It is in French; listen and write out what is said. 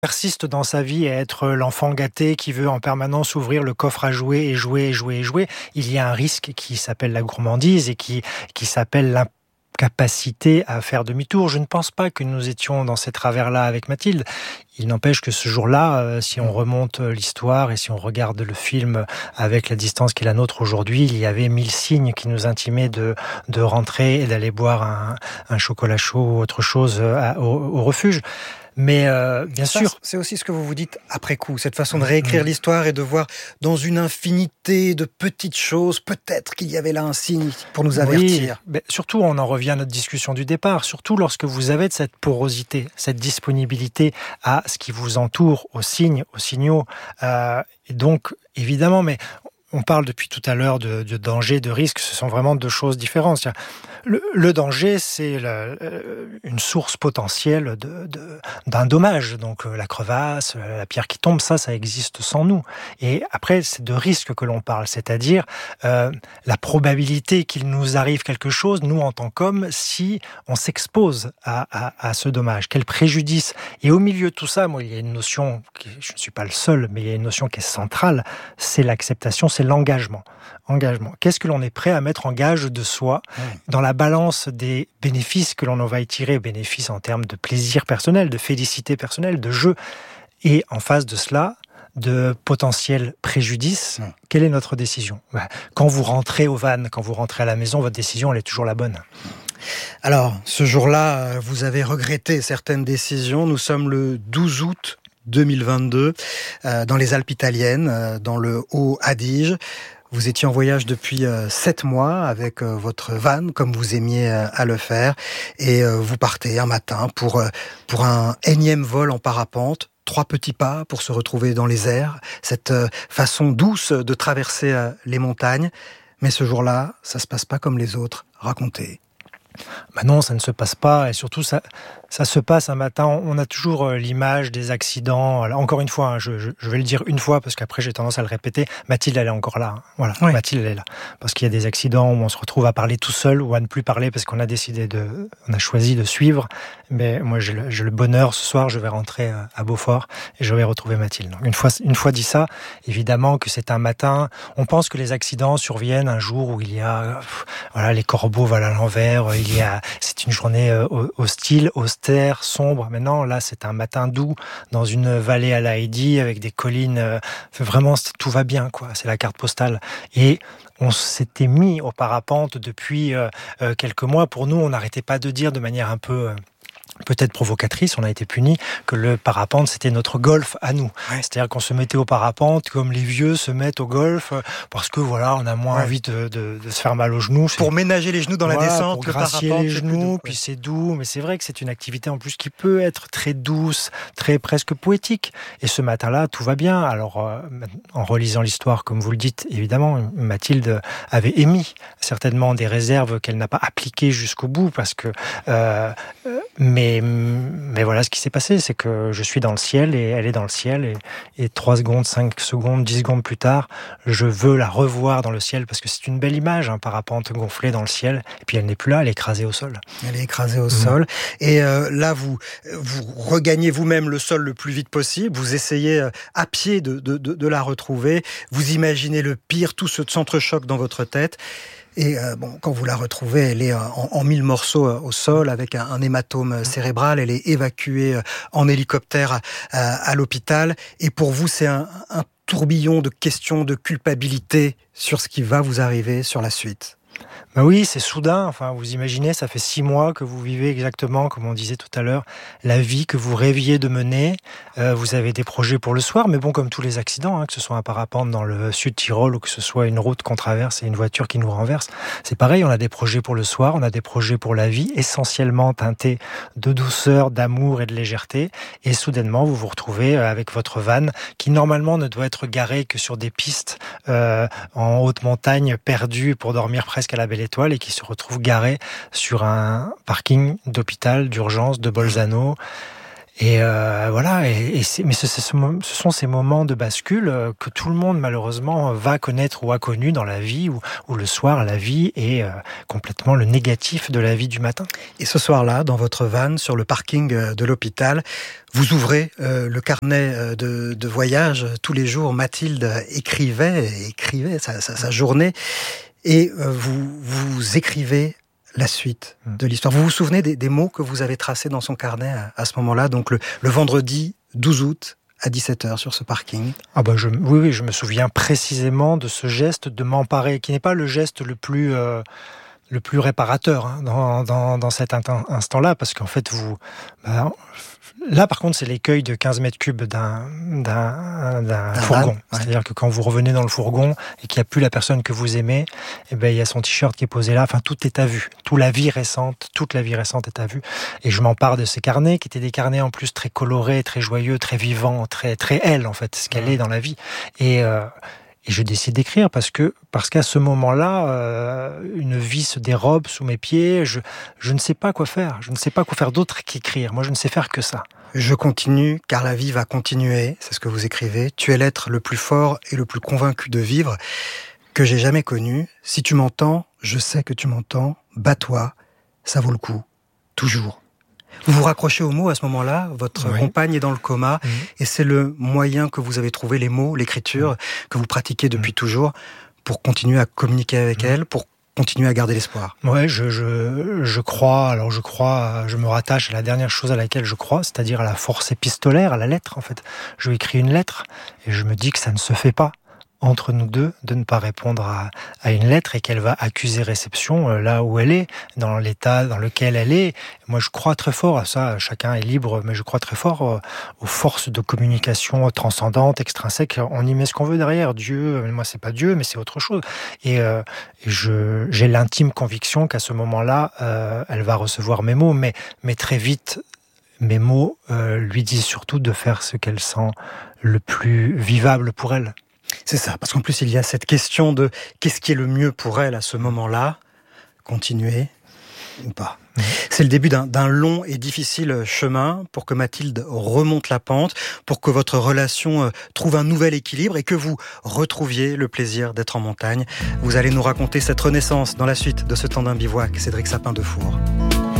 persiste dans sa vie à être l'enfant gâté qui veut en permanence ouvrir le coffre à jouer et jouer et jouer et jouer, il y a un risque qui s'appelle la gourmandise et qui s'appelle l'incapacité à faire demi-tour. Je ne pense pas que nous étions dans ces travers-là avec Mathilde. Il n'empêche que ce jour-là, si on remonte l'histoire et si on regarde le film avec la distance qui est la nôtre aujourd'hui, il y avait 1000 signes qui nous intimaient de rentrer et d'aller boire un chocolat chaud ou autre chose au refuge. Mais bien sûr, c'est aussi ce que vous vous dites après coup, cette façon de réécrire l'histoire et de voir dans une infinité de petites choses, peut-être qu'il y avait là un signe pour nous avertir. Oui, mais surtout, on en revient à notre discussion du départ, surtout lorsque vous avez de cette porosité, cette disponibilité à ce qui vous entoure, aux signes, aux signaux. Et donc, évidemment, mais on parle depuis tout à l'heure de danger, de risque, ce sont vraiment deux choses différentes. Le danger, c'est une source potentielle d'un dommage. Donc la crevasse, la pierre qui tombe, ça existe sans nous. Et après, c'est de risque que l'on parle, c'est-à-dire la probabilité qu'il nous arrive quelque chose, nous en tant qu'hommes, si on s'expose à ce dommage. Quel préjudice. Et au milieu de tout ça, moi, il y a une notion, je ne suis pas le seul, mais il y a une notion qui est centrale, c'est l'acceptation, c'est l'engagement. Qu'est-ce que l'on est prêt à mettre en gage de soi dans la balance des bénéfices que l'on va y tirer, bénéfices en termes de plaisir personnel, de félicité personnelle, de jeu, et en face de cela, de potentiels préjudices. Quelle est notre décision ? Quand vous rentrez au van, quand vous rentrez à la maison, votre décision, elle est toujours la bonne. Alors, ce jour-là, vous avez regretté certaines décisions. Nous sommes le 12 août 2022, dans les Alpes italiennes, dans le Haut-Adige. Vous étiez en voyage depuis 7 mois avec votre van, comme vous aimiez à le faire, et vous partez un matin pour un énième vol en parapente. 3 petits pas pour se retrouver dans les airs, cette façon douce de traverser les montagnes. Mais ce jour-là, ça se passe pas comme les autres. Racontez. Non, ça ne se passe pas, et surtout ça se passe un matin. On a toujours l'image des accidents. Alors, encore une fois, je vais le dire une fois parce qu'après j'ai tendance à le répéter. Mathilde, elle est encore là. Voilà, oui. Mathilde, elle est là parce qu'il y a des accidents où on se retrouve à parler tout seul ou à ne plus parler parce qu'on a choisi de suivre. Mais moi, j'ai le bonheur ce soir. Je vais rentrer à Beaufort et je vais retrouver Mathilde. Donc, une fois dit ça, évidemment que c'est un matin. On pense que les accidents surviennent un jour où il y a les corbeaux volent à l'envers. C'est une journée hostile, austère, sombre. Maintenant, là, c'est un matin doux dans une vallée à la Heidi avec des collines. Vraiment, tout va bien, quoi. C'est la carte postale. Et on s'était mis au parapente depuis quelques mois. Pour nous, on n'arrêtait pas de dire de manière un peu peut-être provocatrice, on a été punis, que le parapente, c'était notre golf à nous. C'est-à-dire qu'on se mettait au parapente comme les vieux se mettent au golf, parce que on a moins envie de se faire mal aux genoux. Pour ménager les genoux dans la descente, pour gracier les genoux, puis c'est doux, mais c'est vrai que c'est une activité en plus qui peut être très douce, très presque poétique. Et ce matin-là, tout va bien. Alors, en relisant l'histoire, comme vous le dites, évidemment, Mathilde avait émis certainement des réserves qu'elle n'a pas appliquées jusqu'au bout, parce que mais voilà, ce qui s'est passé, c'est que je suis dans le ciel et elle est dans le ciel et 3 secondes, 5 secondes, 10 secondes plus tard, je veux la revoir dans le ciel parce que c'est une belle image, un parapente gonflé dans le ciel, et puis elle n'est plus là, elle est écrasée au sol. Elle est écrasée au sol, et là vous regagnez vous-même le sol le plus vite possible, vous essayez à pied de la retrouver, vous imaginez le pire, tout se s'entrechoque dans votre tête. Et quand vous la retrouvez, elle est en 1000 morceaux au sol avec un hématome cérébral. Elle est évacuée en hélicoptère à l'hôpital. Et pour vous, c'est un tourbillon de questions de culpabilité sur ce qui va vous arriver sur la suite. Oui, c'est soudain. Enfin, vous imaginez, ça fait 6 mois que vous vivez exactement, comme on disait tout à l'heure, la vie que vous rêviez de mener. Vous avez des projets pour le soir, mais bon, comme tous les accidents, que ce soit un parapente dans le sud Tyrol ou que ce soit une route qu'on traverse et une voiture qui nous renverse, c'est pareil. On a des projets pour le soir, on a des projets pour la vie, essentiellement teintés de douceur, d'amour et de légèreté. Et soudainement, vous vous retrouvez avec votre van qui normalement ne doit être garé que sur des pistes en haute montagne, perdues pour dormir presque à la belle étoile, et qui se retrouve garé sur un parking d'hôpital d'urgence de Bolzano. Et voilà. Mais ce sont ces moments de bascule que tout le monde malheureusement va connaître ou a connu dans la vie, où le soir la vie est complètement le négatif de la vie du matin. Et ce soir-là, dans votre van, sur le parking de l'hôpital, vous ouvrez le carnet de voyage. Tous les jours, Mathilde écrivait sa journée, et vous écrivez la suite de l'histoire. Vous vous souvenez des mots que vous avez tracés dans son carnet à ce moment-là, donc le vendredi 12 août à 17h sur ce parking? Oui, je me souviens précisément de ce geste de m'emparer, qui n'est pas le geste le plus réparateur dans cet instant-là, parce qu'en fait, là, par contre, c'est l'écueil de 15 mètres cubes d'un fourgon. Ouais. C'est-à-dire que quand vous revenez dans le fourgon et qu'il n'y a plus la personne que vous aimez, il y a son t-shirt qui est posé là. Enfin, tout est à vue. Toute la vie récente est à vue. Et je m'empare de ces carnets, qui étaient des carnets en plus très colorés, très joyeux, très vivants, très, très elle, en fait, ce qu'elle est dans la vie. Et je décide d'écrire parce qu'à ce moment-là, une vie se dérobe sous mes pieds. Je ne sais pas quoi faire. Je ne sais pas quoi faire d'autre qu'écrire. Moi, je ne sais faire que ça. Je continue, car la vie va continuer. C'est ce que vous écrivez. Tu es l'être le plus fort et le plus convaincu de vivre que j'ai jamais connu. Si tu m'entends, je sais que tu m'entends. Bats-toi, ça vaut le coup. Toujours. Vous vous raccrochez aux mots à ce moment-là, votre compagne est dans le coma, et c'est le moyen que vous avez trouvé, les mots, l'écriture, que vous pratiquez depuis toujours, pour continuer à communiquer avec elle, pour continuer à garder l'espoir. Ouais, je me rattache à la dernière chose à laquelle je crois, c'est-à-dire à la force épistolaire, à la lettre, en fait. Je lui écris une lettre, et je me dis que ça ne se fait pas entre nous deux de ne pas répondre à une lettre, et qu'elle va accuser réception là où elle est, dans l'état dans lequel elle est. Moi, je crois très fort à ça. Chacun est libre, mais je crois très fort aux forces de communication transcendantes, extrinsèques. On y met ce qu'on veut derrière. Dieu, moi, c'est pas Dieu, mais c'est autre chose. Et j'ai l'intime conviction qu'à ce moment-là, elle va recevoir mes mots, mais très vite, mes mots lui disent surtout de faire ce qu'elle sent le plus vivable pour elle. C'est ça, parce qu'en plus il y a cette question de qu'est-ce qui est le mieux pour elle à ce moment-là, continuer ou pas. C'est le début d'un long et difficile chemin pour que Mathilde remonte la pente, pour que votre relation trouve un nouvel équilibre et que vous retrouviez le plaisir d'être en montagne. Vous allez nous raconter cette renaissance dans la suite de Ce temps d'un bivouac, Cédric Sapin-Defour.